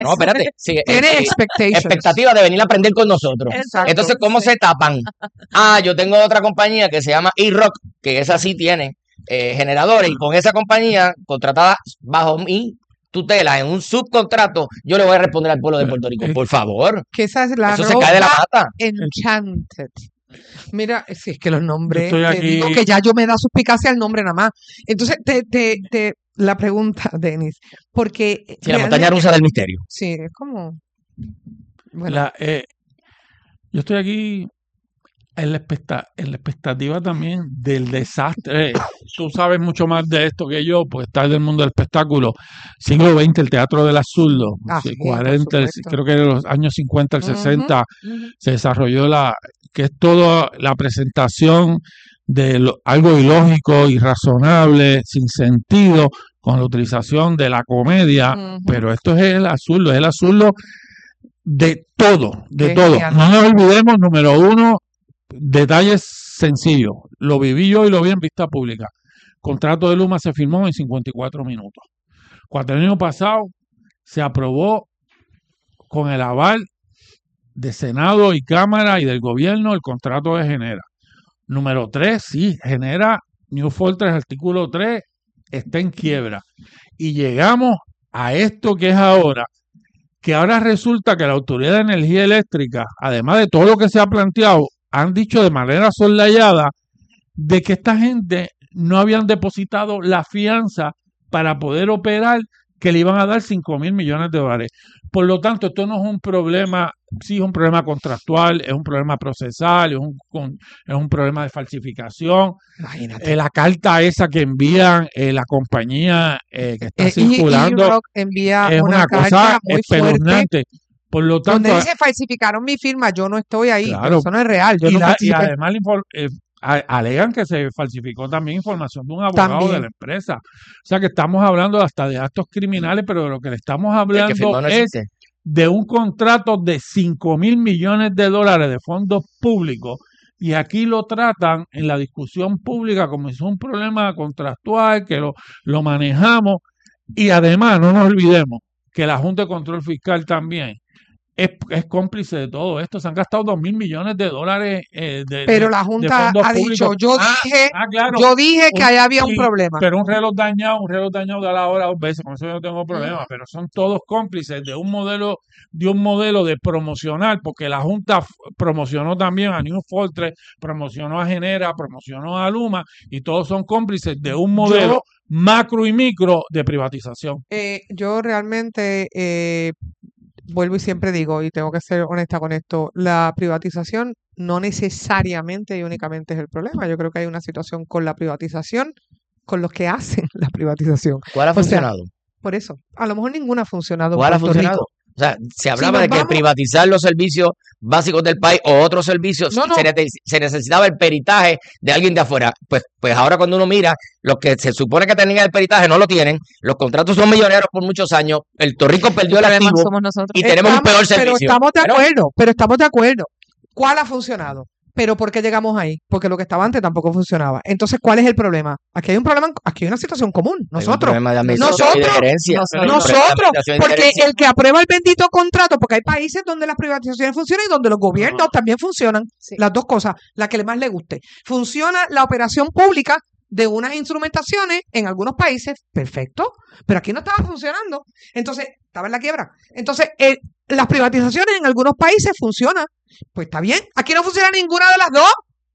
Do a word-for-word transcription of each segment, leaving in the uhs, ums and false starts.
No, espérate. Sí, Tiene eh, expectations. expectativa de venir a aprender con nosotros. Exacto. Entonces, ¿cómo Sí. se tapan? Ah, yo tengo otra compañía que se llama E-Rock, que esa sí tiene eh, generadores, y con esa compañía contratada bajo mi tutela en un subcontrato, yo le voy a responder al pueblo de Puerto Rico. Por favor. Que esa es la Eso se cae de la rosa mata. Enchanted. Mira, si es que los nombres, Yo estoy te digo aquí- que ya yo me da suspicacia el nombre nada más. Entonces, te, te, te, la pregunta, Denis, porque... Sí, la montaña realmente- rusa del misterio. Sí, es como... Bueno, La, eh, yo estoy aquí en la, expecta- en la expectativa también del desastre. Tú sabes mucho más de esto que yo, pues estás del mundo del espectáculo. Siglo veinte, el teatro del absurdo. Ah, Sí, sí, por cuarenta, el- supuesto. creo que en los años cincuenta al Ujú, sesenta ujú. se desarrolló la, que es toda la presentación de lo- algo ilógico, irrazonable, sin sentido, con la utilización de la comedia, Ujú. pero esto es el absurdo, es el absurdo de todo, de Qué todo. genial. No nos olvidemos, número uno, detalles sencillos. Lo viví yo y lo vi en vista pública. Contrato de Luma se firmó en cincuenta y cuatro minutos. Cuatro años pasado se aprobó con el aval de Senado y Cámara y del gobierno el contrato de Genera. Número tres, sí, Genera, New Fortress, artículo tres, está en quiebra. Y llegamos a esto que es ahora, que ahora resulta que la Autoridad de Energía Eléctrica, además de todo lo que se ha planteado, han dicho de manera soslayada de que esta gente no habían depositado la fianza para poder operar, que le iban a dar cinco mil millones de dólares. Por lo tanto, esto no es un problema, sí es un problema contractual, es un problema procesal, es un, con- es un problema de falsificación. Imagínate. Eh, la carta esa que envían eh, la compañía eh, que está Eh, y- circulando y Rock envía es una, una carta cosa muy fuerte espeluznante. Por lo tanto, donde dice falsificaron mi firma, yo no estoy ahí, Claro. eso no es real, yo y, no la- y participé. además la infor- eh, a- alegan que se falsificó también información de un abogado También. de la empresa. O sea que estamos hablando hasta de actos criminales, pero de lo que le estamos El que hablando firmó no es existe. de un contrato de cinco mil millones de dólares de fondos públicos. Y aquí lo tratan en la discusión pública como si es un problema contractual, que lo, lo manejamos. Y además, no nos olvidemos que la Junta de Control Fiscal también es, es cómplice de todo esto. Se han gastado dos mil millones de dólares eh, de, Pero de- la de Junta fondos ha dicho, públicos. yo Ah, dije, ah, claro. yo dije que Un- ahí había un sí, problema. Pero un reloj dañado, un reloj dañado da la hora dos veces, con eso yo no tengo problema, Ujú. pero son todos cómplices de un modelo, de un modelo de promocional, porque la Junta f- promocionó también a New Fortress, promocionó a Genera, promocionó a Luma, y todos son cómplices de un modelo Yo- macro y micro de privatización. Eh, yo realmente eh, vuelvo y siempre digo, y tengo que ser honesta con esto, la privatización no necesariamente y únicamente es el problema. Yo creo que hay una situación con la privatización, con los que hacen la privatización. ¿Cuál ha O sea, funcionado? Por eso, a lo necesariamente ninguna ha funcionado en ¿Cuál ha Puerto funcionado? Rico. O sea, se hablaba nos de que vamos- privatizar los servicios básicos del país o otros servicios, No, no. Se, nete- se necesitaba el peritaje de alguien de afuera. Pues, pues ahora cuando uno mira, los que se supone que tenían el peritaje no lo tienen, los contratos son millonarios por muchos años, el Torrico perdió el Además, activo somos nosotros. y tenemos un Estamos- peor Pero servicio. estamos de Bueno, acuerdo, pero estamos de acuerdo. ¿Cuál ha funcionado? Pero ¿por qué llegamos ahí? Porque lo que estaba antes tampoco funcionaba. Entonces, ¿cuál es el problema? Aquí hay un problema, aquí hay una situación común. hay un Nosotros, problema de administración y de nosotros, gerencia. nosotros, Hay un problema de nosotros, administración y de porque gerencia. el que aprueba el bendito contrato, porque hay países donde las privatizaciones funcionan y donde los gobiernos también funcionan, Sí. las dos cosas, la que le más le guste. Funciona la operación pública de unas instrumentaciones en algunos países, perfecto, pero aquí no estaba funcionando. Entonces, estaba en la quiebra. Entonces, eh, las privatizaciones en algunos países funcionan. Pues está bien, aquí no funciona ninguna de las dos.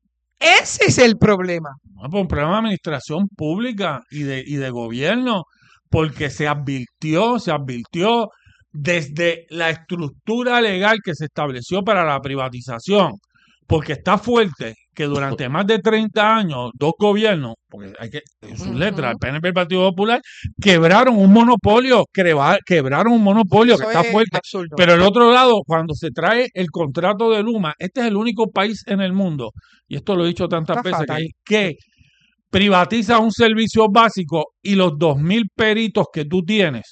Ese es el problema. No, pues un problema de administración pública y de, y de gobierno, porque se advirtió, se advirtió desde la estructura legal que se estableció para la privatización, porque está fuerte que durante más de treinta años dos gobiernos, porque hay que, en sus Ujú. letras, el P N P y el Partido Popular, quebraron un monopolio, creba- quebraron un monopolio que Eso está es fuerte. absurdo. Pero el otro lado, cuando se trae el contrato de Luma, este es el único país en el mundo, y esto lo he dicho tantas Está veces, fatal. que, que privatiza un servicio básico y los dos mil peritos que tú tienes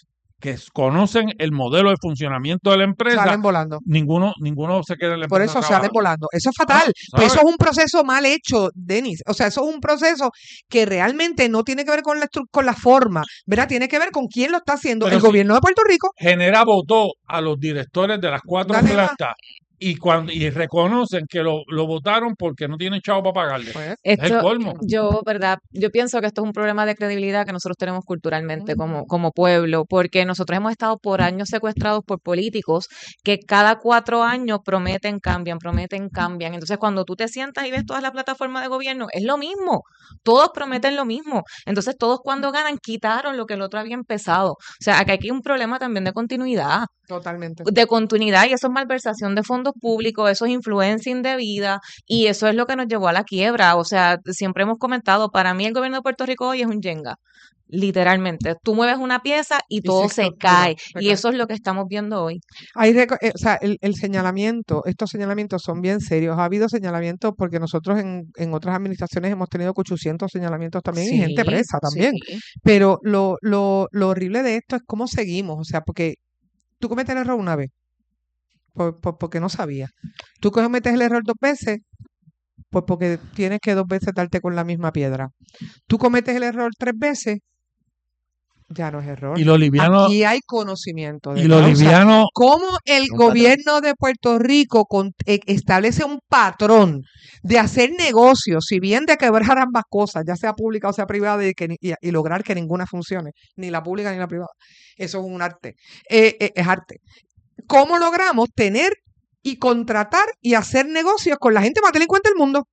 que conocen el modelo de funcionamiento de la empresa, Salen volando. ninguno ninguno se queda en la Por empresa eso salen trabajando. volando. Eso es fatal. Ah, Pues eso ¿sabes? es un proceso mal hecho, Denis. O sea, eso es un proceso que realmente no tiene que ver con la, estru- con la forma, ¿verdad? Tiene que ver con quién lo está haciendo. Pero El si gobierno de Puerto Rico. Genera votó a los directores de las cuatro Dale más. plantas y cuando y reconocen que lo, lo votaron porque no tienen chavo para pagarle. Pues, Es el Esto, colmo. yo, ¿verdad? Yo pienso que esto es un problema de credibilidad que nosotros tenemos culturalmente Ujú. como, como pueblo, porque nosotros hemos estado por años secuestrados por políticos que cada cuatro años prometen, cambian, prometen, cambian. Entonces, cuando tú te sientas y ves todas las plataformas de gobierno, es lo mismo. Todos prometen lo mismo. Entonces, todos cuando ganan quitaron lo que el otro había empezado. O sea, aquí hay un problema también de continuidad. totalmente. de continuidad y eso es malversación de fondos públicos, eso es influencia indebida y eso es lo que nos llevó a la quiebra. O sea, siempre hemos comentado, para mí el gobierno de Puerto Rico hoy es un Jenga, literalmente. Tú mueves una pieza y Y todo se se estructura, cae se y cae. eso es lo que estamos viendo hoy. Hay reco- eh, o sea, el, el señalamiento, estos señalamientos son bien serios. Ha habido señalamientos porque nosotros en, en otras administraciones hemos tenido ochocientos señalamientos también y gente Sí, presa también. sí. Pero lo, lo, lo horrible de esto es cómo seguimos. O sea, porque tú cometes el error una vez, por, por- porque no sabías. Tú cometes el error dos veces, pues porque tienes que dos veces darte con la misma piedra. Tú cometes el error tres veces, ya no es error. Y lo liviano, Aquí hay conocimiento de y lo causa. liviano, ¿Cómo el Un patrón. gobierno de Puerto Rico con- eh, establece un patrón de hacer negocios, si bien de quebrar ambas cosas, ya sea pública o sea privada, y, que, ni- y, y lograr que ninguna funcione, ni la pública ni la privada? Eso es un arte. Eh, eh, es arte. ¿Cómo logramos tener y contratar y hacer negocios con la gente más delincuente del mundo?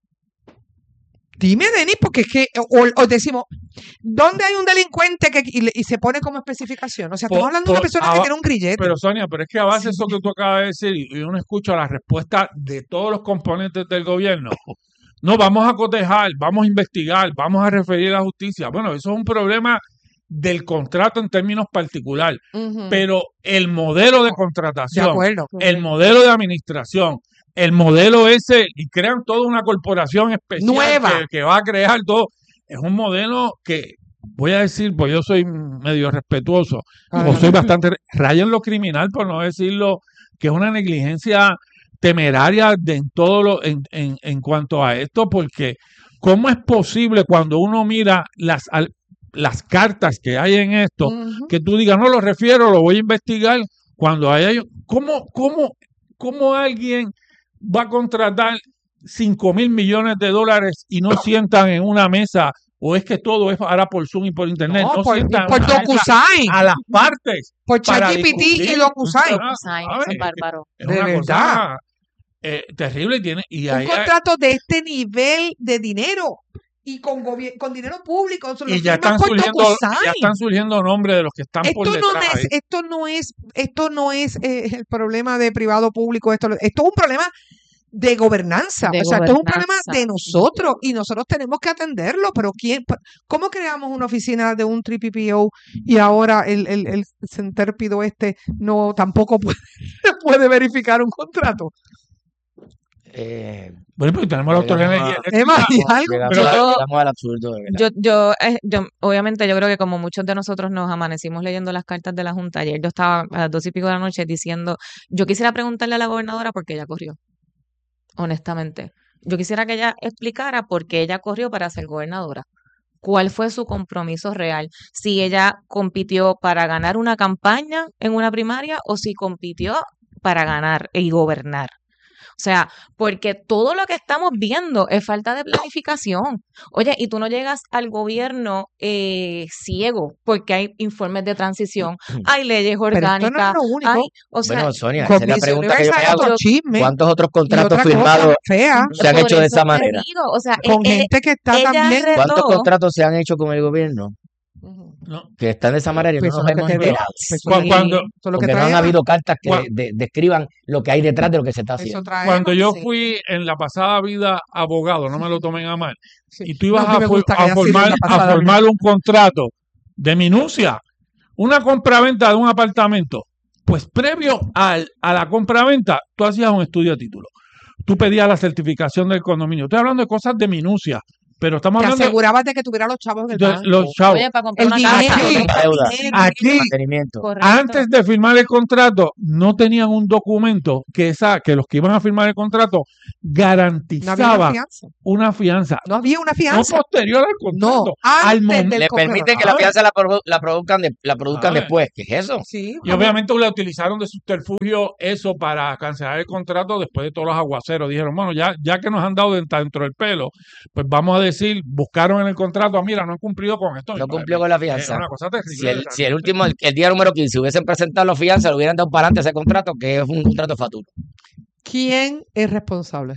Dime, Denis, porque es que, o, o decimos, ¿dónde hay un delincuente que y, le- y se pone como especificación? O sea, estamos Po- hablando de una po- persona a- que tiene un grillete. pero Sonia, pero es que a base de Sí. eso que tú acabas de decir, y y uno escucha la respuesta de todos los componentes del gobierno, no, vamos a cotejar, vamos a investigar, vamos a referir a la justicia. Bueno, eso es un problema del contrato en términos particulares, Ujú. pero el modelo de De contratación, acuerdo. el modelo de administración, el modelo ese, y crean toda una corporación especial Nueva. que, que va a crear todo, es un modelo que, voy a decir, pues yo soy medio respetuoso, o Adelante. soy bastante, raya en lo criminal, por no decirlo, que es una negligencia temeraria de, en todo lo, en, en, en cuanto a esto, porque ¿cómo es posible cuando uno mira las, al- las cartas que hay en esto, Ujú. que tú digas, no lo refiero, lo voy a investigar, cuando hay, ¿cómo, cómo, cómo alguien va a contratar cinco mil millones de dólares y no sientan en una mesa, o es que todo es ahora por Zoom y por internet, No, no, por, sientan en por una mesa DocuSign, a las partes por para ChatGPT y discutir. DocuSign. Ah, Sign, ¿sabes? eso es bárbaro. Es De una verdad. cosa eh, terrible y tiene y Un ahí- contrato de este nivel de dinero y con, gobier- con dinero público. Lo y ya firmas están por surgiendo DocuSign. ya están surgiendo nombres de los que están por Esto no detrás es, ahí. esto no es, esto no es eh, el problema de privado público, esto, esto es un problema de gobernanza. De o sea, esto es un problema gobernanza. de nosotros y nosotros tenemos que atenderlo. Pero quién, pa- ¿cómo creamos una oficina de un triple P O y ahora el, el, el centérpido este no tampoco puede, puede verificar un contrato? Eh, Bueno, pues tenemos la autoridad de energía eléctrica. Emma, ¿y algo? llegamos, Pero- a- yo- llegamos al absurdo, de verdad. Yo, yo, eh, yo, obviamente, yo creo que como muchos de nosotros nos amanecimos leyendo las cartas de la Junta ayer, yo estaba a las dos y pico de la noche diciendo, yo quisiera preguntarle a la gobernadora por qué ella corrió, honestamente. Yo quisiera que ella explicara por qué ella corrió para ser gobernadora. ¿Cuál fue su compromiso real? Si ella compitió para ganar una campaña en una primaria o si compitió para ganar y gobernar. O sea, porque todo lo que estamos viendo es falta de planificación. Oye, y tú no llegas al gobierno eh, ciego porque hay informes de transición, hay leyes Pero esto no es orgánicas, lo único. hay, o sea, Bueno, Sonia, esa es la Comisión pregunta que yo me Universal, hago. otro chisme ¿Cuántos otros y contratos otra cosa firmados fea se han por hecho de eso esa te manera? digo, o sea, con eh, eh, gente que está ella también. re- ¿Cuántos Retó. contratos se han hecho con el gobierno Ujú. No, que están de esa manera y Pues no eso nos es lo hemos que te- enterado? pues eso Cu- es lo que- cuando- eso es lo que Porque no trae han Emma. habido cartas que Cuan- de- de- describan lo que hay detrás de lo que se está Eso haciendo. trae Cuando Emma. yo Sí. fui en la pasada vida abogado, no me lo tomen a mal, Sí. y tú ibas No, a mí a, me for- gusta que a haya sido en formar, la a pasada formar un contrato de minucia, una compraventa de un apartamento, pues previo al, a la compraventa, tú hacías un estudio de título. Tú pedías la certificación del condominio. Estoy hablando de cosas de minucia, pero estamos Te hablando asegurabas de que tuviera los chavos en el de banco. los chavos. Oye, para comprar El una dinero, casa. Otra deuda. el dinero. Aquí, Mantenimiento. Correcto. antes de firmar el contrato, no tenían un documento que, esa, que los que iban a firmar el contrato No había una garantizaba fianza. una fianza. No había una No fianza. posterior al No, contrato, al antes momento. del Le contrato. permiten que la fianza la, produ- la produzcan, de- la produzcan Ah, después. ¿Qué es eso? Sí, Y obviamente le utilizaron de subterfugio eso para cancelar el contrato después de todos los aguaceros. Dijeron, bueno, ya, ya que nos han dado dentro, dentro del pelo, pues vamos a decir, buscaron en el contrato, ah, mira, no han cumplido con esto. No cumplió con la Es fianza. una cosa terrible. Si el, si el último, el, el día número quince hubiesen presentado la fianza, le hubieran dado para adelante ese contrato, que es un contrato faturo. ¿quién es responsable?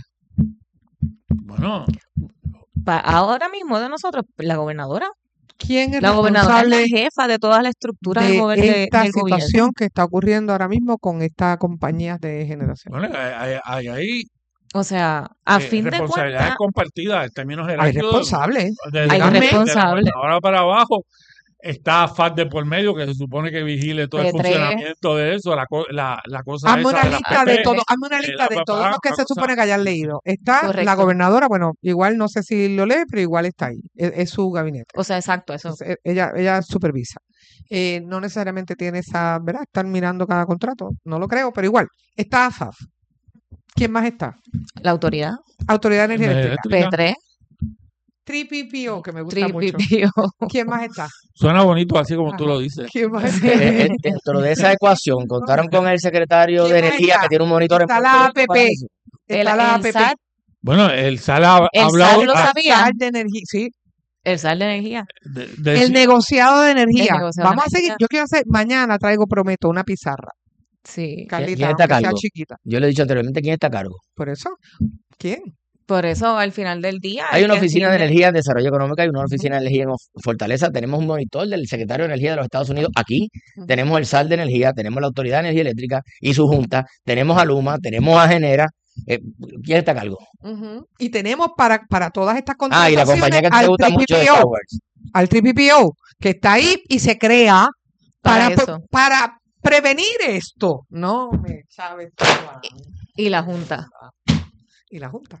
Bueno, Pa- ahora mismo de nosotros, la gobernadora. ¿Quién es La gobernadora es la responsable jefa de todas las estructuras del, de gober- de- esta del gobierno. situación que está ocurriendo ahora mismo con estas compañías de generación? bueno, hay, hay, hay O sea, a eh, fin de responsabilidades cuentas, compartidas en términos Hay jerárquicos. responsables. de- Hay de- de- responsables. de ahora para abajo está F A D de por medio, que se supone que vigile todo el P tres. funcionamiento de eso, la, co- la, la cosa Hazme esa una de la lista P de P. todo, hazme una eh, lista la de papá, todos los que una se cosa- supone que hayan leído. Está la Correcto. gobernadora, bueno, igual no sé si lo lee, pero igual está ahí. Es, es su gabinete. o sea, exacto, eso. Entonces, e- ella, ella supervisa. Eh, no necesariamente tiene esa, ¿verdad? Estar mirando cada contrato. No lo creo, pero igual. Está A F A F. ¿Quién más está? La autoridad, Autoridad de Energía Eh, Eléctrica. P tres, tres P P O, que me gusta mucho. Tripipio. ¿Quién más está? Suena bonito así como tú Ajá. lo dices. ¿Quién más está? Eh, eh, dentro de esa ecuación, contaron con el secretario de ¿Quién más Energía está? que tiene un monitor en Está Puerto la Rico A P P. para eso. El, Está la el A P P. SAT, Bueno, el S A L ha el hablado SAT lo ah, sabía. SAR de energía, sí. El SAT de energía. de- de- El negociado de energía. El negociado de Vamos a seguir. energía. Yo quiero hacer, mañana traigo, prometo, una pizarra. Sí. Carlita, quién está a aunque sea cargo? chiquita. Yo le he dicho anteriormente quién está a cargo. Por eso, ¿quién? Por eso, al final del día. Hay el una que oficina de entiende- energía en desarrollo económico, hay una oficina de energía en Of- Fortaleza, tenemos un monitor del secretario de Energía de los Estados Unidos aquí, Ujú. tenemos el S A L de Energía, tenemos la Autoridad de Energía Eléctrica y su junta, tenemos a Luma, tenemos a Genera. Eh, ¿quién está a cargo? Ujú. Y tenemos para, para todas estas Ah, y la compañía que te al gusta mucho de tres P P O, Star Wars. al tres P P O, que está ahí y se crea Para para, eso. para prevenir esto. No me Chávez Y la Junta. y la Junta.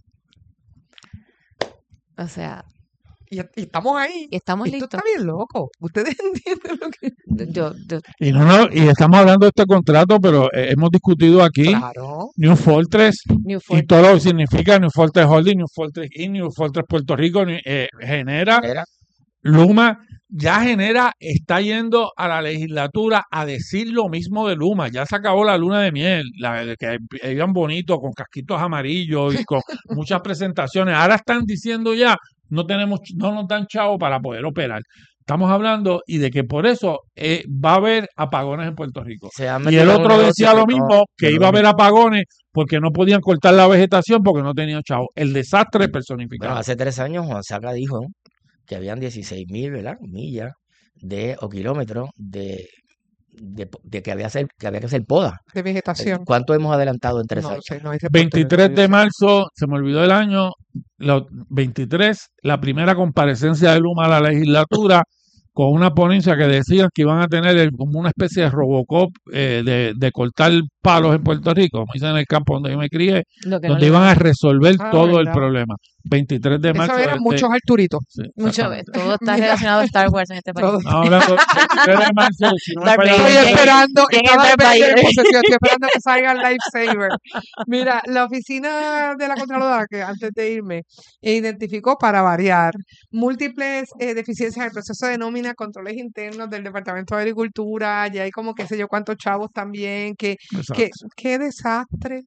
O sea, Y, y estamos ahí. y estamos Esto listos. está bien loco. Ustedes entienden lo que. Yo, yo, y, no, no, y estamos hablando de este contrato, pero eh, hemos discutido aquí Claro. New Fortress New y Fort- todo lo que significa New Fortress Holding, New Fortress Inc, New Fortress Puerto Rico, ni- eh, Genera, Genera. Luma. Ya Genera está yendo a la legislatura a decir lo mismo de Luma. Ya se acabó la luna de miel, la de que iban bonitos con casquitos amarillos y con muchas presentaciones. Ahora están diciendo ya no tenemos, no nos dan chavo para poder operar. Estamos hablando y de que por eso eh, va a haber apagones en Puerto Rico. Se han Y metido el en un otro negocio decía lo que no- mismo, que que no iba a es- haber apagones porque no podían cortar la vegetación porque no tenían chavo. El desastre personificado. Bueno, hace tres años Juan Saca dijo que habían dieciséis mil, ¿verdad? Millas de, o kilómetros de, de, de que, había hacer, que había que hacer poda. De vegetación. ¿Cuánto hemos adelantado en tres No años? sé, no hay reporte veintitrés de eso. marzo, se me olvidó el año, lo- veintitrés, la primera comparecencia de Luma a la legislatura con una ponencia que decían que iban a tener el- como una especie de Robocop eh, de, de cortar palos en Puerto Rico, como dicen en el campo donde yo me crié, lo que no donde le- iban a resolver Ah, todo el ¿verdad? problema. veintitrés de marzo. Eso eran de- muchos Arturitos. sí, mucho, exactamente. todo está Mira. relacionado a Star Wars en este país. Todo. Estamos hablando de veintitrés de marzo, si no me Darth falla la Vader. Estoy memoria. esperando, ¿Quién estaba es de Darth en Vader? posesión, estoy esperando que salga el Lifesaver. Mira, la oficina de la Contralora, que antes de irme, identificó para variar múltiples eh, deficiencias en el proceso de nómina, controles internos del Departamento de Agricultura, ya hay como qué sé yo cuántos chavos también, que, Exacto. que qué desastre,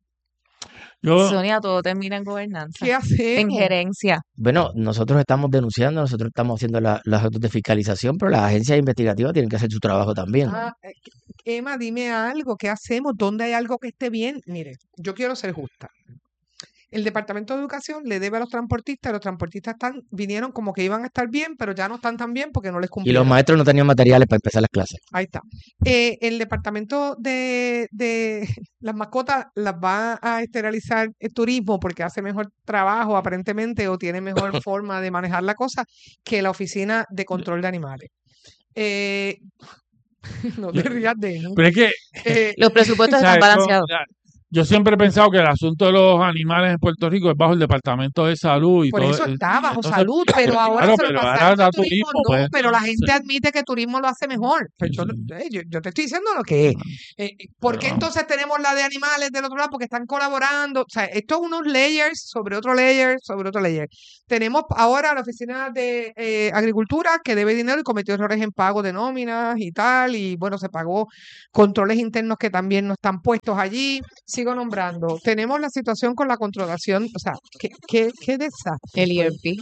Yo, Sonia, todo termina en gobernanza, qué en hacemos. gerencia. Bueno, nosotros estamos denunciando, nosotros estamos haciendo la- las actos de fiscalización, pero las agencias investigativas tienen que hacer su trabajo también. Ah, eh, Emma, dime algo, ¿qué hacemos? ¿Dónde hay algo que esté bien? Mire, yo quiero ser justa. El Departamento de Educación le debe a los transportistas, los transportistas están, vinieron como que iban a estar bien, pero ya no están tan bien porque no les Y los cumplieron. maestros no tenían materiales para empezar las clases. Ahí está. Eh, el Departamento de, de las mascotas las va a esterilizar el turismo porque hace mejor trabajo aparentemente o tiene mejor forma de manejar la cosa que la Oficina de Control de Animales. Eh, no te rías de eso. pero es que Eh, Los presupuestos O sea, están yo- balanceados. ya- Yo siempre he pensado que el asunto de los animales en Puerto Rico es bajo el Departamento de Salud y Por todo. eso eh, está bajo entonces, salud, pero ahora claro, se lo pero pasaron ahora a da turismo, turismo, no, pues. pero la gente Sí. admite que turismo lo hace mejor. Pues yo, eh, yo, yo te estoy diciendo lo que es. Eh, eh, ¿Por qué Pero- entonces tenemos la de animales del otro lado? Porque están colaborando. O sea, esto es unos layers sobre otro layer, sobre otro layer. Tenemos ahora la Oficina de eh, Agricultura que debe dinero y cometió errores en pago de nóminas y tal, y bueno, se pagó controles internos que también no están puestos allí. Sigo nombrando. Tenemos la situación con la controlación, o sea, ¿qué, qué, qué desastre? El E R P.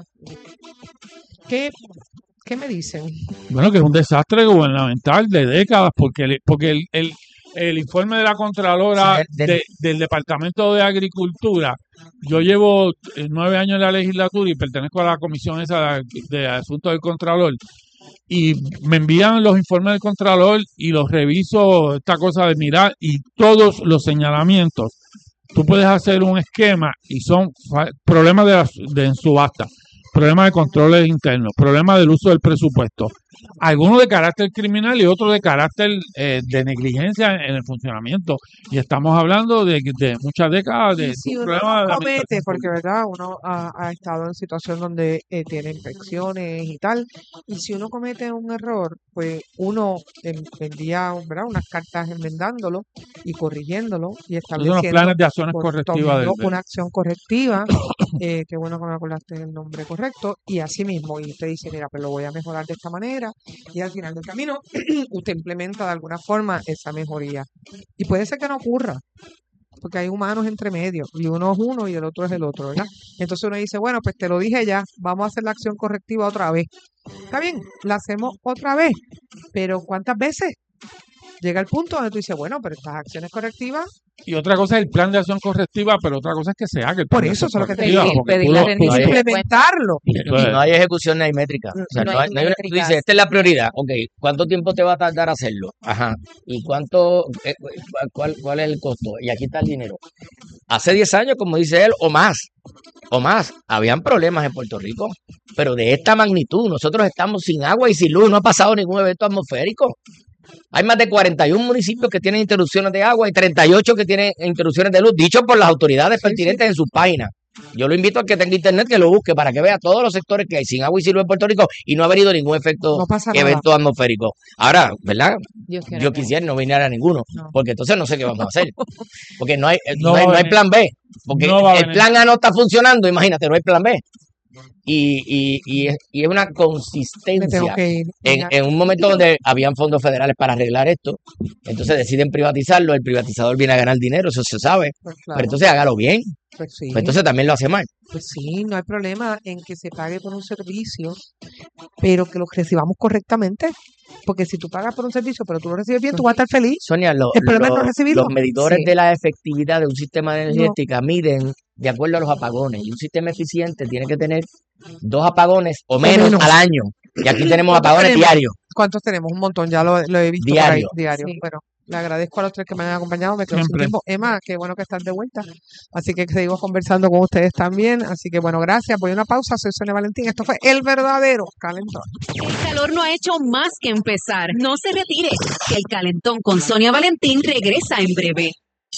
¿Qué, qué me dicen? Bueno, que es un desastre gubernamental de décadas, porque el, porque el, el, el informe de la Contralora Sí, del- de- del Departamento de Agricultura, yo llevo eh, nueve años en la legislatura y pertenezco a la comisión esa de, de asuntos del Contralor, y me envían los informes del Contralor y los reviso, esta cosa de mirar, y todos los señalamientos. Tú puedes hacer un esquema y son fa- problemas de, la- de en subasta, problemas de controles internos, problemas del uso del presupuesto, algunos de carácter criminal y otros de carácter eh, de negligencia en el funcionamiento. Y estamos hablando de, de muchas décadas de Y si un uno problema de no comete, administración porque pública. verdad, uno ha, ha estado en situación donde eh, tiene inspecciones y tal, y si uno comete un error, pues uno en- envía ¿verdad? unas cartas enmendándolo y corrigiéndolo y Esos son los estableciendo, planes de acciones por- correctivas del, tomando del- una acción correctiva. Eh, qué bueno que me acordaste el nombre correcto, y así mismo, y usted dice, mira, pues lo voy a mejorar de esta manera, y al final del camino usted implementa de alguna forma esa mejoría. Y puede ser que no ocurra, porque hay humanos entre medio, y uno es uno y el otro es el otro, ¿verdad? Entonces uno dice, bueno, pues te lo dije ya, vamos a hacer la acción correctiva otra vez. Está bien, la hacemos otra vez, pero ¿cuántas veces? Llega el punto donde tú dices, bueno, pero estas acciones correctivas, Y otra cosa es el plan de acción correctiva, pero otra cosa es que se haga el plan por de eso acción eso es lo que te correctiva. digo, Pedir, Porque pedir tú la lo- tú- rendición Oye, de cuentas. implementarlo. Y Entonces, no hay ejecución ni hay métrica. O sea, No no hay hay, no hay una- tú métricas. dices, esta es la prioridad. Ok, ¿cuánto tiempo te va a tardar hacerlo? Ajá. ¿Y cuánto, eh, cuál, cuál es el costo? Y aquí está el dinero. Hace diez años, como dice él, o más, o más, habían problemas en Puerto Rico, pero de esta magnitud. Nosotros estamos sin agua y sin luz, no ha pasado ningún evento atmosférico. Hay más de cuarenta y uno municipios que tienen interrupciones de agua y treinta y ocho que tienen interrupciones de luz, dicho por las autoridades Sí, pertinentes sí. en sus páginas. Yo lo invito a que tenga internet, que lo busque para que vea todos los sectores que hay sin agua y sin luz en Puerto Rico y no ha venido ningún efecto, No pasa nada. evento atmosférico. Ahora, ¿verdad? Dios quiera Yo que no. quisiera no viniera a ninguno, No. porque entonces no sé qué vamos a hacer. Porque no hay, eh, No no hay, va a no hay venir. plan B. Porque No va a el venir. plan A no está funcionando, imagínate, no hay plan B. Y, y, y, es, y es una Me tengo consistencia. que ir. En, Mira, en un momento donde habían fondos federales para arreglar esto, entonces deciden privatizarlo, el privatizador viene a ganar dinero, eso se sabe, pues pero claro, entonces hágalo bien, pues sí. pues entonces también lo hace mal. Pues sí, no hay problema en que se pague por un servicio, pero que lo recibamos correctamente. Porque si tú pagas por un servicio, pero tú lo recibes bien, tú vas a estar feliz. Sonia, lo- El problema es no lo- recibirlo. los medidores Sí. de la efectividad de un sistema de energía eléctrica miden de acuerdo a los apagones, y un sistema eficiente tiene que tener dos apagones o menos, menos. al año, y aquí tenemos ¿Cuántos apagones tenemos? diarios. ¿Cuántos tenemos? Un montón, ya lo, lo he visto por ahí, Diario. diario. Sí. Bueno, le agradezco a los tres que me han acompañado, me quedo sin Siempre. tiempo. Emma, qué bueno que estás de vuelta. Así que seguimos conversando con ustedes también. Así que bueno, gracias. Voy a una pausa. Soy Sonia Valentín. Esto fue El Verdadero Calentón. El calor no ha hecho más que empezar. No se retire. El calentón con Sonia Valentín regresa en breve.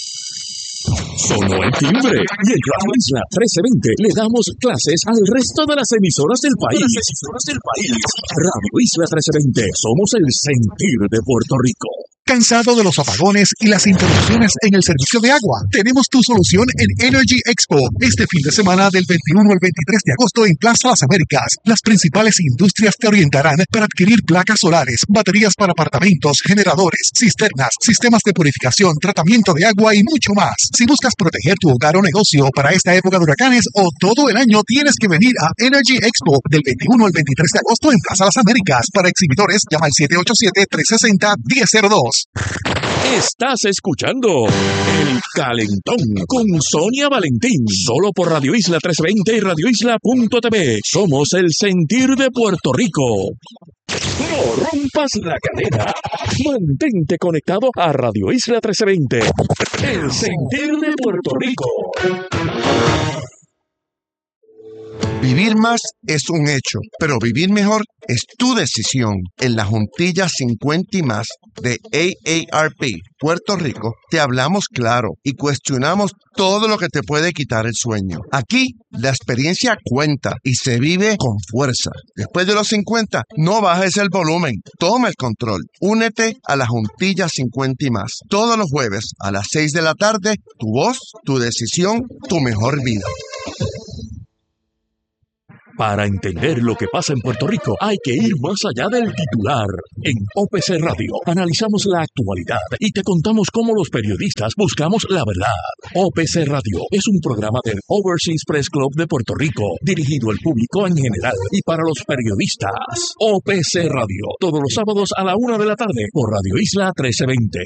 Sonó el timbre y en Radio Isla trece veinte le damos clases al resto de las emisoras del país. emisoras del país. Radio Isla trece veinte, somos el sentir de Puerto Rico. ¿Cansado de los apagones y las interrupciones en el servicio de agua? Tenemos tu solución en Energy Expo, este fin de semana del veintiuno al veintitrés de agosto en Plaza Las Américas. Las principales industrias te orientarán para adquirir placas solares, baterías para apartamentos, generadores, cisternas, sistemas de purificación, tratamiento de agua y mucho más. Si buscas proteger tu hogar o negocio para esta época de huracanes o todo el año, tienes que venir a Energy Expo del veintiuno al veintitrés de agosto en Plaza Las Américas. Para exhibidores, llama al siete ocho siete, tres seis cero, uno cero cero dos. Estás escuchando El Calentón con Sonia Valentín, solo por Radio Isla trescientos veinte y radio isla punto t v. Somos el sentir de Puerto Rico. No rompas la cadena. Mantente conectado a Radio Isla trescientos veinte, el sentir de Puerto Rico. Vivir más es un hecho, pero vivir mejor es tu decisión. En la Juntilla cincuenta y más de A A R P Puerto Rico, te hablamos claro y cuestionamos todo lo que te puede quitar el sueño. Aquí, la experiencia cuenta y se vive con fuerza. Después de los cincuenta, no bajes el volumen, toma el control. Únete a la Juntilla cincuenta y más. Todos los jueves a las seis de la tarde, tu voz, tu decisión, tu mejor vida. Para entender lo que pasa en Puerto Rico, hay que ir más allá del titular. En O P C Radio analizamos la actualidad y te contamos cómo los periodistas buscamos la verdad. O P C Radio es un programa del Overseas Press Club de Puerto Rico, dirigido al público en general y para los periodistas. O P C Radio, todos los sábados a la una de la tarde por Radio Isla trece veinte.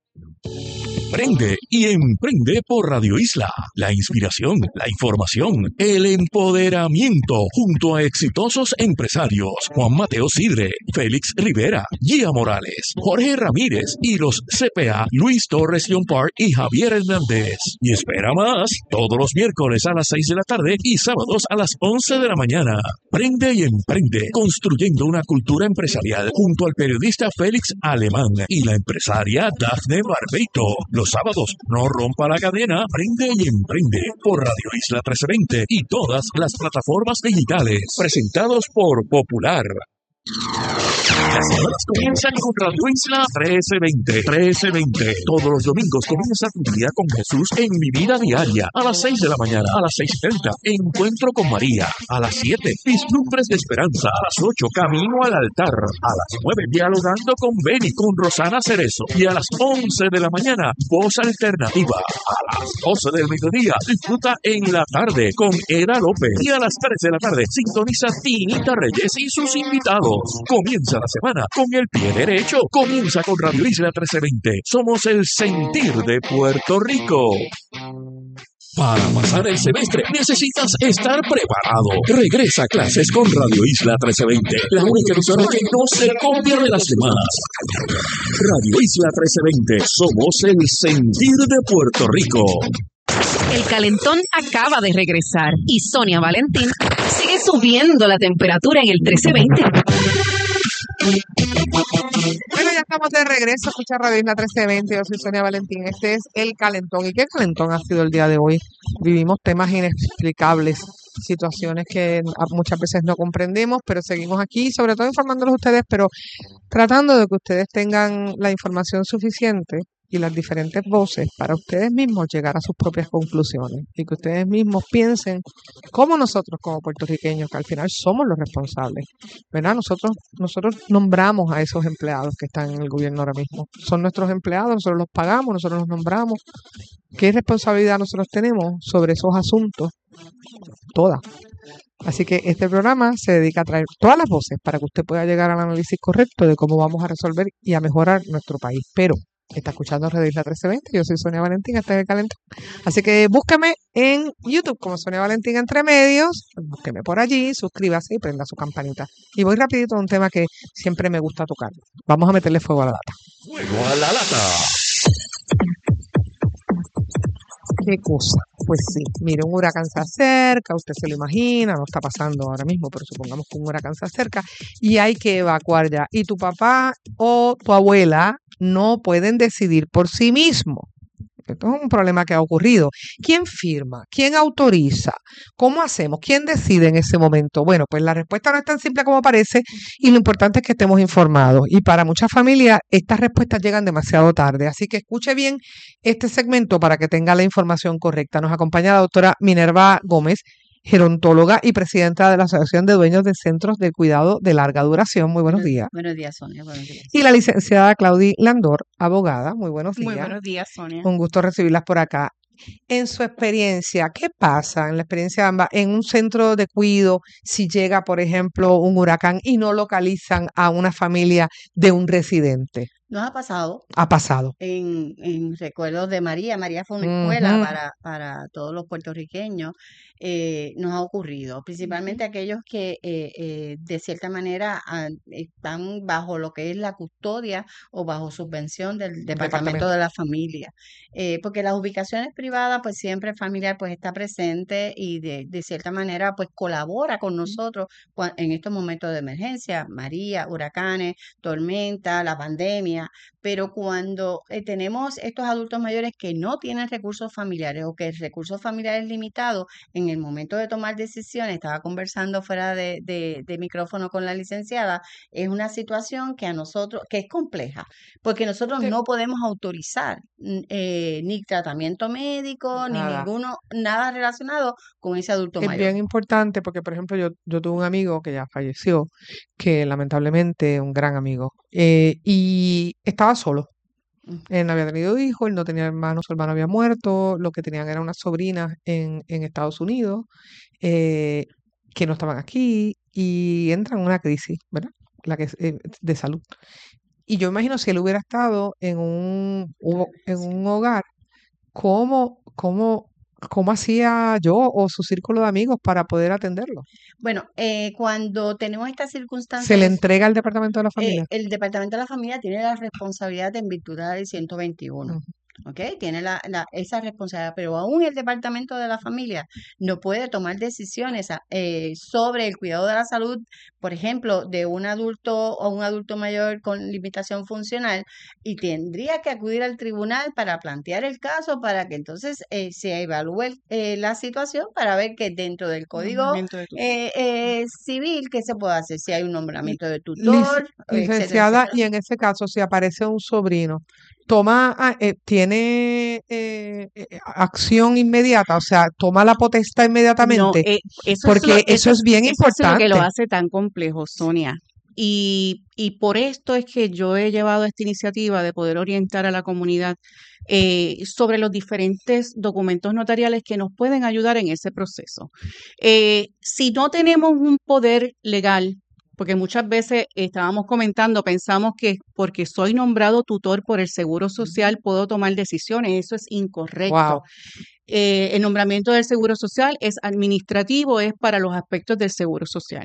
Prende y emprende por Radio Isla. La inspiración, la información, el empoderamiento, junto a exitosos empresarios Juan Mateo Sidre, Félix Rivera, Gia Morales, Jorge Ramírez y los C P A Luis Torres John Park y Javier Hernández. Y espera más, todos los miércoles a las seis de la tarde y sábados a las once de la mañana. Prende y emprende, construyendo una cultura empresarial junto al periodista Félix Alemán y la empresaria Dafne Barbeito. Los sábados, no rompa la cadena, prende y emprende por Radio Isla trece veinte y todas las plataformas digitales. Presentados por Popular. Las semanas comienzan con Radio Isla trece veinte. trece veinte. Todos los domingos comienza tu día con Jesús en Mi Vida Diaria. A las seis de la mañana, a las seis y treinta, Encuentro con María. A las siete, Vislumbres de Esperanza. A las ocho, Camino al Altar. A las nueve, Dialogando con Beni, con Rosana Cerezo. Y a las once de la mañana, Voz Alternativa. A las doce del mediodía, disfruta En la Tarde con Eda López. Y a las tres de la tarde, sintoniza Tinita Reyes y sus invitados. Comienza la semana con el pie derecho. Comienza con Radio Isla trece veinte. Somos el sentir de Puerto Rico. Para pasar el semestre necesitas estar preparado. Regresa a clases con Radio Isla trece veinte, la única emisora que no se copia de las demás. Radio Isla trece veinte, somos el sentir de Puerto Rico. El calentón acaba de regresar y Sonia Valentín sigue subiendo la temperatura en el trece veinte. Bueno, ya estamos de regreso a escuchar Radio Isla trece veinte. Yo soy Sonia Valentín. Este es El Calentón. ¿Y qué calentón ha sido el día de hoy? Vivimos temas inexplicables, situaciones que muchas veces no comprendemos, pero seguimos aquí, sobre todo informándolos a ustedes, pero tratando de que ustedes tengan la información suficiente y las diferentes voces para ustedes mismos llegar a sus propias conclusiones y que ustedes mismos piensen como nosotros como puertorriqueños, que al final somos los responsables, ¿verdad? Nosotros, nosotros nombramos a esos empleados que están en el gobierno ahora mismo. Son nuestros empleados, nosotros los pagamos, nosotros los nombramos. ¿Qué responsabilidad nosotros tenemos sobre esos asuntos? Toda. Así que este programa se dedica a traer todas las voces para que usted pueda llegar al análisis correcto de cómo vamos a resolver y a mejorar nuestro país. Pero está escuchando Radio Isla trece veinte, yo soy Sonia Valentín, este es El Calentón. Así que búsqueme en YouTube como Sonia Valentín Entre Medios, búsqueme por allí, suscríbase y prenda su campanita. Y voy rapidito a un tema que siempre me gusta tocar. Vamos a meterle fuego a la lata. Fuego a la lata. ¿Qué cosa? Pues sí, mire, un huracán se acerca, usted se lo imagina, no está pasando ahora mismo, pero supongamos que un huracán se acerca y hay que evacuar ya. Y tu papá o tu abuela no pueden decidir por sí mismos. Esto es un problema que ha ocurrido. ¿Quién firma? ¿Quién autoriza? ¿Cómo hacemos? ¿Quién decide en ese momento? Bueno, pues la respuesta no es tan simple como parece y lo importante es que estemos informados. Y para muchas familias estas respuestas llegan demasiado tarde. Así que escuche bien este segmento para que tenga la información correcta. Nos acompaña la doctora Minerva Gómez, gerontóloga y presidenta de la Asociación de Dueños de Centros de Cuidado de Larga Duración. Muy buenos días. Buenos días, Sonia. Buenos días. Y la licenciada Claudí Landor, abogada. Muy buenos días. Muy buenos días, Sonia. Un gusto recibirlas por acá. En su experiencia, ¿qué pasa en la experiencia de ambas en un centro de cuidado si llega, por ejemplo, un huracán y no localizan a una familia de un residente? Nos ha pasado Ha pasado. en, en recuerdos de María. María fue una escuela Ujú. para, para todos los puertorriqueños. Eh, nos ha ocurrido, principalmente aquellos que eh, eh, de cierta manera ah, están bajo lo que es la custodia o bajo subvención del Departamento Departamento. de la Familia. Eh, porque las ubicaciones privadas, pues siempre el familiar pues está presente y de, de cierta manera pues colabora con nosotros cua- en estos momentos de emergencia, María, huracanes, tormenta, la pandemia, pero cuando eh, tenemos estos adultos mayores que no tienen recursos familiares o que el recurso familiar es limitado, en el momento de tomar decisiones, estaba conversando fuera de, de, de micrófono con la licenciada, es una situación que a nosotros, que es compleja, porque nosotros Sí. no podemos autorizar mm, eh, ni tratamiento médico, ni Nada. ninguno, nada relacionado con ese adulto Es mayor. bien importante porque, por ejemplo, yo, yo tuve un amigo que ya falleció, que lamentablemente, un gran amigo, eh, y estaba solo. Mm. Él no había tenido hijos, él no tenía hermanos, su hermano había muerto, lo que tenían eran unas sobrinas en, en Estados Unidos, eh, que no estaban aquí, y entra en una crisis, ¿verdad? La que es, eh, de salud. Y yo imagino si él hubiera estado en un, hubo- en un hogar, ¿cómo, cómo, cómo hacía yo o su círculo de amigos para poder atenderlo? Bueno, eh, cuando tenemos estas ¿Se circunstancias, le es- entrega al departamento de la eh, familia? el Departamento de la Familia tiene la responsabilidad en virtud de la ley ciento veintiuno. Ujú. ¿Ok? Tiene la, la- esa responsabilidad, pero aún el Departamento de la Familia no puede tomar decisiones a- eh, sobre el cuidado de la salud, por ejemplo, de un adulto o un adulto mayor con limitación funcional, y tendría que acudir al tribunal para plantear el caso para que entonces eh, se evalúe eh, la situación para ver que dentro del Código Nombramiento de tutor. Mm. eh, eh, civil, ¿qué se puede hacer? Si hay un nombramiento de Lic- tutor, etcétera, Licenciada, etcétera. y en ese caso, si aparece un sobrino, toma, ah, eh, tiene eh, eh, acción inmediata, o sea, toma la potestad No, inmediatamente, eh, eso es lo, porque eso eso es es, bien eso es lo que lo importante. hace tan complejo, Sonia. Y, y por esto es que yo he llevado esta iniciativa de poder orientar a la comunidad eh, sobre los diferentes documentos notariales que nos pueden ayudar en ese proceso. Eh, si no tenemos un poder legal, porque muchas veces estábamos comentando, pensamos que porque soy nombrado tutor por el Seguro Social puedo tomar decisiones. Eso es incorrecto. Wow. Eh, el nombramiento del Seguro Social es administrativo, es para los aspectos del Seguro Social.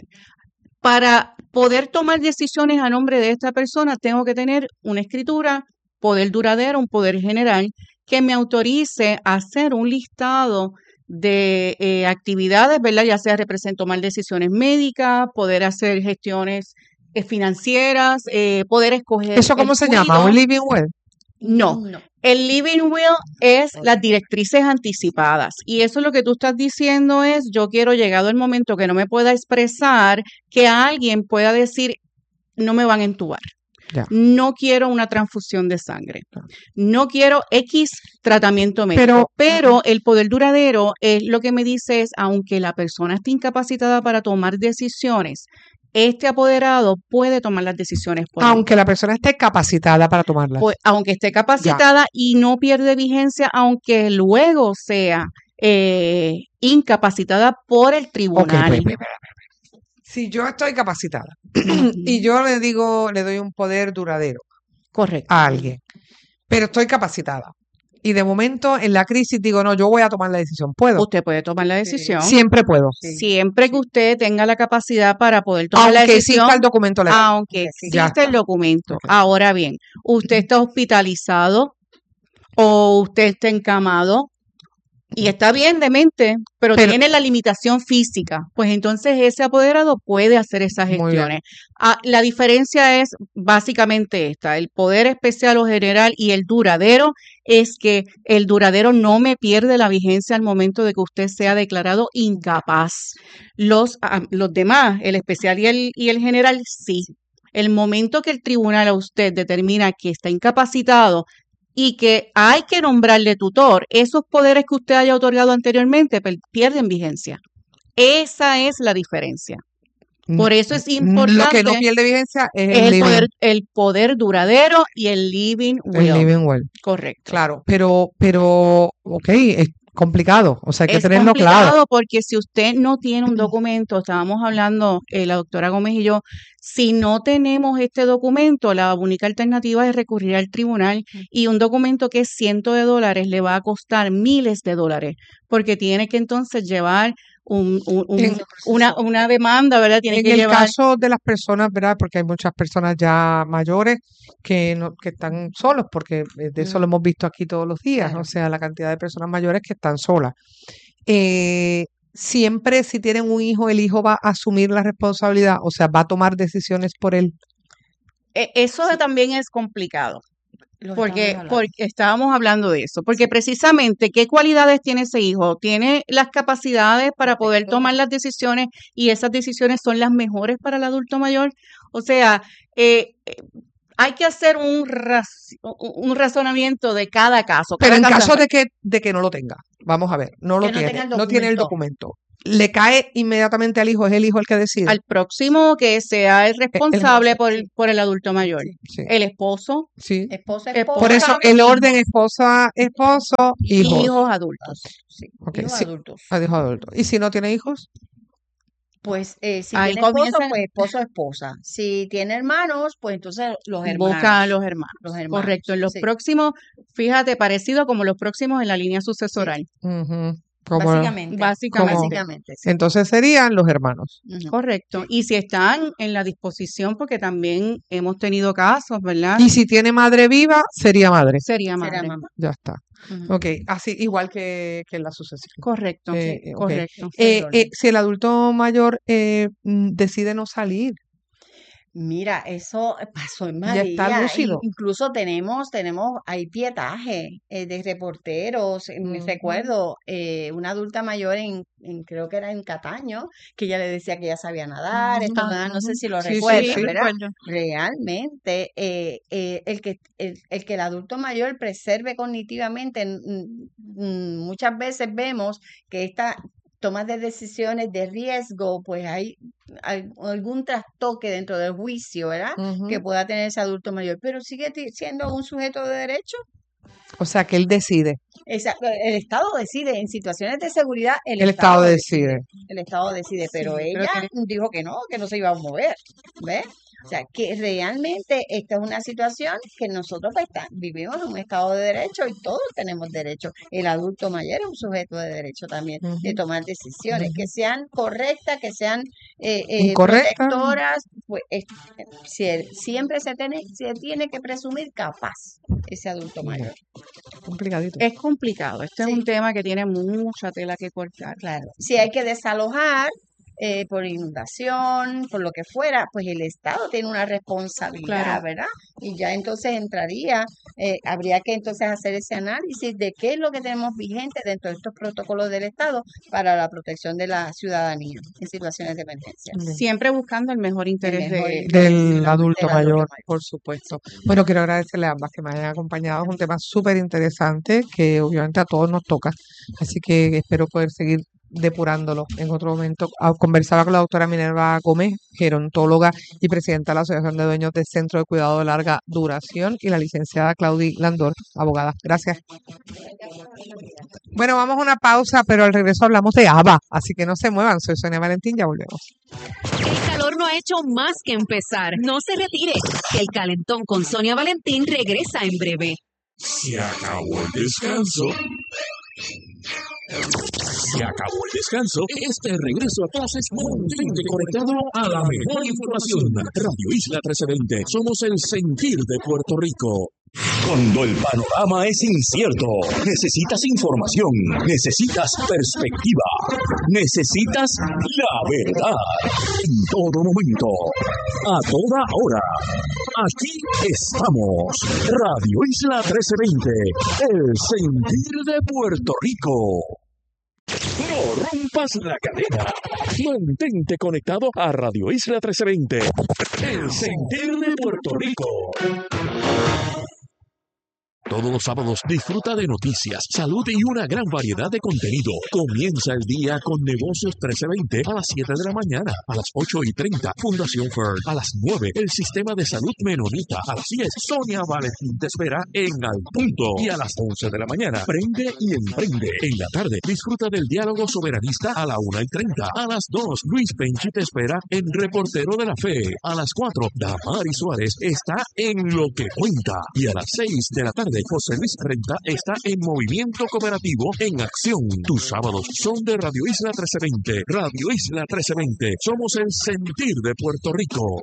Para poder tomar decisiones a nombre de esta persona, tengo que tener una escritura, poder duradero, un poder general, que me autorice a hacer un listado de eh, actividades, ¿verdad? Ya sea represent- tomar decisiones médicas, poder hacer gestiones eh, financieras, eh, poder escoger ¿Eso el cómo se llama? cuido. ¿Un living will? No, No. el living will es Ok. las directrices anticipadas y eso es lo que tú estás diciendo es, yo quiero, llegado el momento que no me pueda expresar, que alguien pueda decir, no me van a entubar. Ya. No quiero una transfusión de sangre. Claro. No quiero X tratamiento médico. Pero, Pero el poder duradero es lo que me dice es, aunque la persona esté incapacitada para tomar decisiones, este apoderado puede tomar las decisiones por él. aunque la persona esté capacitada para tomarlas. Pues, aunque esté Ya. capacitada y no pierde vigencia, aunque luego sea eh, incapacitada por el Ok, tribunal. pues, pues, pues, si yo estoy capacitada Ujú. y yo le digo, le doy un poder duradero Correcto. a alguien, pero estoy capacitada y de momento en la crisis digo, no, yo voy a tomar la decisión, ¿puedo? Usted puede tomar la Sí. decisión Siempre puedo, Sí. siempre que usted tenga la capacidad para poder tomar la aunque decisión, exista el documento legal. aunque Sí. Ya exista el está. documento. Ok. Ahora bien, usted está hospitalizado o usted está encamado y está bien de mente, pero, Pero- tiene la limitación física, pues entonces ese apoderado puede hacer esas Muy bien. gestiones. Ah, la diferencia es básicamente esta, el poder especial o general y el duradero es que el duradero no me pierde la vigencia al momento de que usted sea declarado incapaz. Los, ah, los demás, el especial y el, y el general, sí. El momento que el tribunal a usted determina que está incapacitado y que hay que nombrarle tutor, esos poderes que usted haya otorgado anteriormente per- pierden vigencia. Esa es la diferencia. Por eso es Lo que importante no pierde vigencia es es el el living, poder, el poder duradero y el living el will. living will. Correcto. Claro, pero, pero, ok, es- complicado, o sea, hay que Es tenerlo complicado claro. porque si usted no tiene un documento, estábamos hablando, eh, la doctora Gómez y yo, si no tenemos este documento, la única alternativa es recurrir al tribunal y un documento que es cientos de dólares le va a costar miles de dólares porque tiene que entonces llevar un, un- un- En, una, una demanda, ¿verdad? Tiene en que el llevar caso de las personas, ¿verdad? Porque hay muchas personas ya mayores que no, que están solos, porque eh, de eso lo hemos visto aquí todos los días, Claro. o sea, la cantidad de personas mayores que están solas. Eh, siempre si tienen un hijo, el hijo va a asumir la responsabilidad, o sea, va a tomar decisiones por él. E- Eso también es complicado, Lo porque, estamos hablando. porque estábamos hablando de eso, porque precisamente qué cualidades tiene ese hijo, tiene las capacidades para poder tomar las decisiones y esas decisiones son las mejores para el adulto mayor. O sea, eh, eh, hay que hacer un, raz- un un razonamiento de cada caso. Pero Cada en caso es caso de que, de que no lo tenga, vamos a ver, no lo Que no tiene, tenga el no tiene el documento. documento, le cae inmediatamente al hijo, es el hijo el que decide. al próximo que sea el El- el- responsable por, por el adulto mayor, sí, el esposo, sí. Esposa, Esposa. Por eso esposa, el orden esposa, esposo, hijos. hijos adultos. sí, Ok, hijos sí. adultos. Ah, dijo adulto. ¿Y si no tiene hijos? Pues eh, si Ahí tiene esposo, comienza, pues esposo, esposa. Si tiene hermanos, pues entonces los hermanos. busca a los hermanos. Los hermanos. Correcto. En los Sí. próximos, fíjate, parecido como los próximos en la línea sucesoral. Ujú. Como- Básicamente. Básicamente. Básicamente, sí. entonces serían los hermanos. Ujú. Correcto. Y si están en la disposición, porque también hemos tenido casos, ¿verdad? Y si tiene madre viva, sería madre. Sería Será madre. mamá. Ya está. Ujú. Ok, así igual que, que en la sucesión. Correcto. Eh, sí, ok. correcto. Eh, el eh, orden. si el adulto mayor eh, mm, decide no salir, Mira, eso pasó en ya está María. lúcido. in- Incluso tenemos, tenemos, hay pietaje eh, de reporteros. eh, Me Ujú. recuerdo eh, una adulta mayor en, en- creo que era en Cataño, que ella le decía que ella sabía nadar. Esto, Ah, ¿verdad? No sé si lo Sí, sí, recuerdan, sí. ¿verdad? recuerdo. Realmente, eh, eh, el que el, el que el adulto mayor preserve cognitivamente, mm, mm, muchas veces vemos que esta tomas de decisiones de riesgo, pues hay, hay algún trastoque dentro del juicio, ¿verdad? Que Ujú. pueda tener ese adulto mayor, pero sigue ti- siendo un sujeto de derecho. O sea, que él decide. Esa- el Estado decide, en situaciones de seguridad, el, El Estado Estado decide. el Estado decide, pero Sí, pero ella tiene- dijo que no, que no se iba a mover, ¿ves? O sea, que realmente esta es una situación que nosotros pues, está- vivimos en un Estado de derecho y todos tenemos derecho. El adulto mayor es un sujeto de derecho también de Ujú. tomar decisiones, que Ujú. sean correctas, que sean eh, eh, Incorrecta. protectoras, pues es- sie- siempre se tiene, se tiene que presumir capaz ese adulto mayor. Complicadito. Es complicado. Este Sí. es un tema que tiene mucha tela que cortar. Claro. Si hay que desalojar eh, por inundación, por lo que fuera, pues el Estado tiene una responsabilidad, Claro. ¿verdad? Y ya entonces entraría, eh, habría que entonces hacer ese análisis de qué es lo que tenemos vigente dentro de estos protocolos del Estado para la protección de la ciudadanía en situaciones de emergencia. Bien. Siempre buscando el mejor interés mejor de, interés. Del del adulto adulto mayor, mayor. por supuesto. Bueno, quiero agradecerle a ambas que me hayan acompañado. Es un tema súper interesante que obviamente a todos nos toca. Así que espero poder seguir depurándolo en otro momento. Ah, Conversaba con la doctora Minerva Gómez, gerontóloga y presidenta de la Asociación de Dueños del Centro de Cuidado de Larga Duración, y la licenciada Claudí Landor, abogada. Gracias. Bueno, vamos a una pausa, pero al regreso hablamos de ABBA, así que no se muevan. Soy Sonia Valentín, ya volvemos. El calor no ha hecho más que empezar. No se retire. El calentón con Sonia Valentín regresa en breve. Se acabó el descanso. Se acabó el descanso. Este regreso a clases mantente conectado a la mejor información. Radio Isla trece veinte. Somos el sentir de Puerto Rico. Cuando el panorama es incierto, necesitas información, necesitas perspectiva, necesitas la verdad. En todo momento, a toda hora. Aquí estamos. Radio Isla trece veinte, el sentir de Puerto Rico. No rompas la cadena. Mantente conectado a Radio Isla trece veinte, el sentir de Puerto Rico. Todos los sábados disfruta de noticias, salud y una gran variedad de contenido. Comienza el día con Negocios trece veinte a las siete de la mañana, a las ocho y treinta Fundación Fern, a las nueve el Sistema de Salud Menonita, a las diez Sonia Valentín te espera en Al Punto y a las once de la mañana Prende y Emprende. En la tarde disfruta del Diálogo Soberanista a la una y treinta, a las dos Luis Penchi te espera en Reportero de la Fe, a las cuatro Damari Suárez está en Lo que Cuenta y a las seis de la tarde José Luis Renta está en Movimiento Cooperativo en Acción. Tus sábados son de Radio Isla trece veinte. Radio Isla trece veinte. Somos el sentir de Puerto Rico.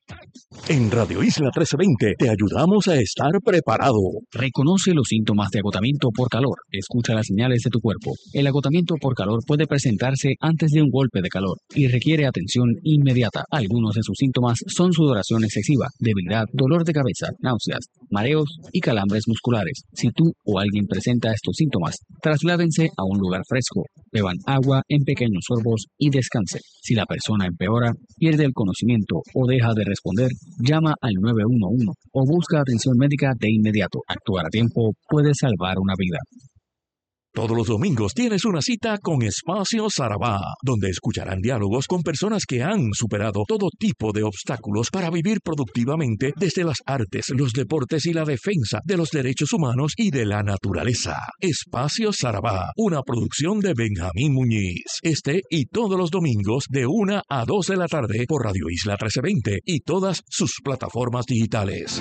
En Radio Isla trece veinte te ayudamos a estar preparado. Reconoce los síntomas de agotamiento por calor. Escucha las señales de tu cuerpo. El agotamiento por calor puede presentarse antes de un golpe de calor y requiere atención inmediata. Algunos de sus síntomas son sudoración excesiva, debilidad, dolor de cabeza, náuseas, mareos y calambres musculares. Si tú o alguien presenta estos síntomas, trasládense a un lugar fresco, beban agua en pequeños sorbos y descansen. Si la persona empeora, pierde el conocimiento o deja de responder, llama al nueve uno uno o busca atención médica de inmediato. Actuar a tiempo puede salvar una vida. Todos los domingos tienes una cita con Espacio Sarabá, donde escucharán diálogos con personas que han superado todo tipo de obstáculos para vivir productivamente desde las artes, los deportes y la defensa de los derechos humanos y de la naturaleza. Espacio Sarabá, una producción de Benjamín Muñiz. Este y todos los domingos de una a dos de la tarde por Radio Isla trece veinte y todas sus plataformas digitales.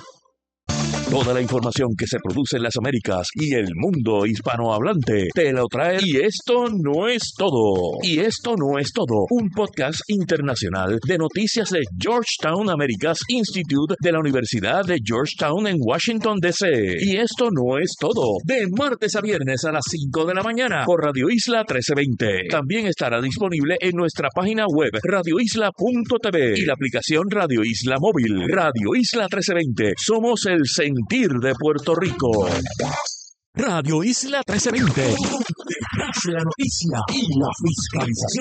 Toda la información que se produce en las Américas y el mundo hispanohablante te lo trae. Y esto no es todo. Y esto no es todo. Un podcast internacional de noticias de Georgetown Americas Institute de la Universidad de Georgetown en Washington, D C Y esto no es todo. De martes a viernes a las cinco de la mañana por Radio Isla trece veinte. También estará disponible en nuestra página web radio isla punto t v y la aplicación Radio Isla Móvil. Radio Isla trece veinte. Somos el sentir de Puerto Rico. Radio Isla trece veinte. Donde nace la noticia y la fiscalización.